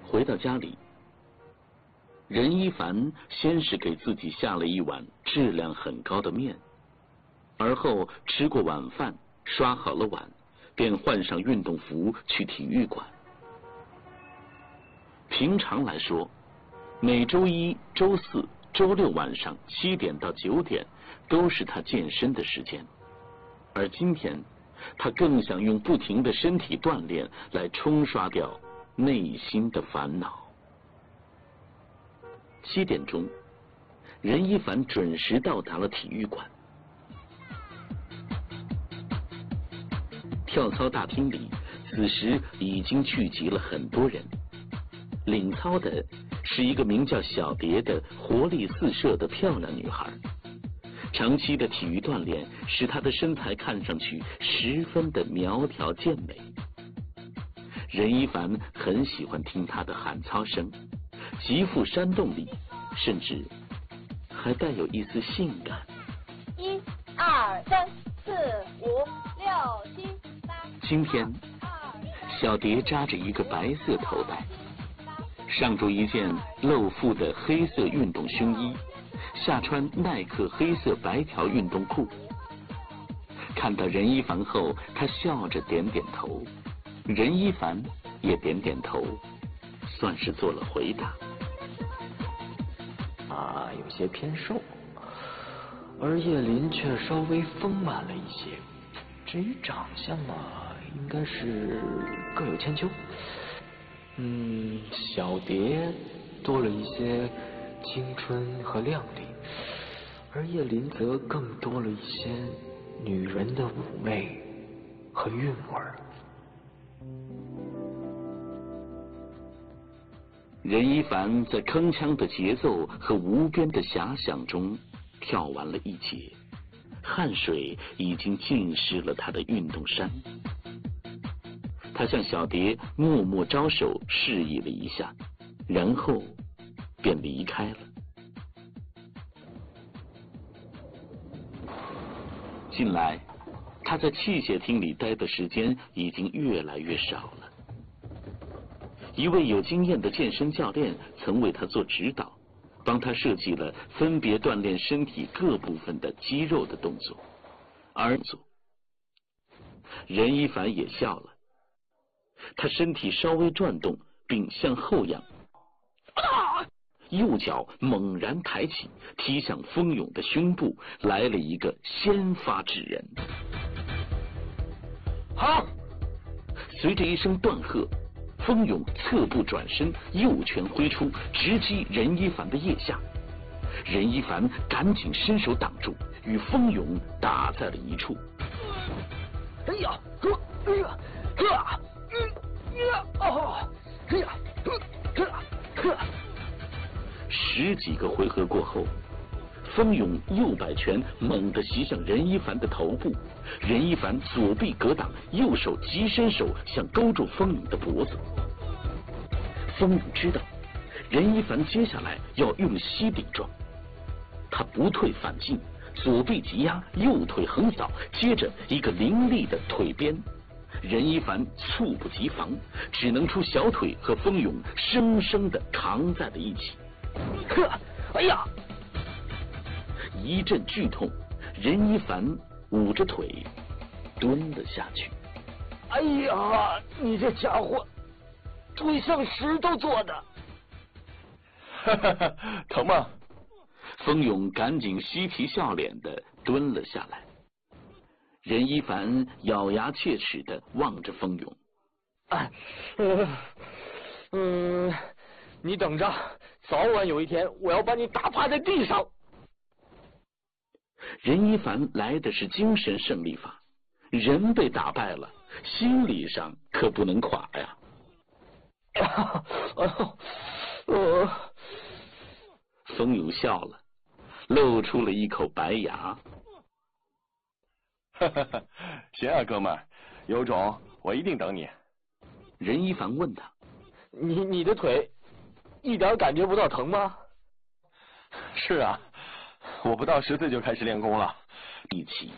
回到家里，任一凡先是给自己下了一碗质量很高的面，而后吃过晚饭，刷好了碗，便换上运动服去体育馆。平常来说，每周一、周四、周六晚上7点到9点都是他健身的时间，而今天他更想用不停的身体锻炼来冲刷掉内心的烦恼。7点钟，任一凡准时到达了体育馆。跳操大厅里此时已经聚集了很多人，领操的是一个名叫小蝶的活力四射的漂亮女孩。长期的体育锻炼使她的身材看上去十分的苗条健美。任一凡很喜欢听她的喊操声，极富煽动力，甚至还带有一丝性感。 1、2、3、4、5、6、7、8。 今天，小蝶扎着一个白色头带，上着一件露腹的黑色运动胸衣，下穿耐克黑色白条运动裤。看到任一凡后，他笑着点点头，任一凡也点点头，算是做了回答。 有些偏瘦，而叶林却稍微丰满了一些。至于长相嘛，应该是各有千秋。小蝶多了一些青春和靓丽，而叶林则更多了一些女人的妩媚和韵味儿。 任一凡在铿锵的节奏和无边的遐想中跳完了一节，汗水已经浸湿了他的运动衫。他向小蝶默默招手示意了一下，然后便离开了。近来他在器械厅里待的时间已经越来越少了。一位有经验的健身教练曾为他做指导，帮他设计了分别锻炼身体各部分的肌肉的动作。而任一凡也笑了，他身体稍微转动，并向后仰，右脚猛然抬起，踢向蜂蛹的胸部，来了一个先发制人。好！随着一声断喝，蜂蛹侧步转身，右拳挥出，直击任一凡的腋下。任一凡赶紧伸手挡住，与蜂蛹打在了一处。 哎呀， 十几个回合过后，蜂蛹右摆拳猛地袭向任一凡的头部，任一凡左臂格挡，右手急伸手想勾住蜂蛹的脖子。蜂蛹知道任一凡接下来要用膝顶撞，他不退反进，左臂急压，右腿横扫，接着一个凌厉的腿鞭。任一凡猝不及防，只能出小腿和蜂蛹生生地扛在了一起。 哎呀！ 一阵剧痛，任一凡捂着腿蹲了下去。 哎呀，你这家伙腿像石头做的。 疼吗？蜂蛹赶紧嬉皮笑脸的蹲了下来。任一凡咬牙切齿的望着蜂蛹。 你等着，早晚有一天我要把你打趴在地上。 任一凡来的是精神胜利法，人被打败了，心理上可不能垮呀。蜂蛹笑了，露出了一口白牙。 行啊，哥们儿，有种我一定等你。 任一凡问他： 你的腿一点感觉不到疼吗？ 是啊，我不到10岁就开始练功了。 一起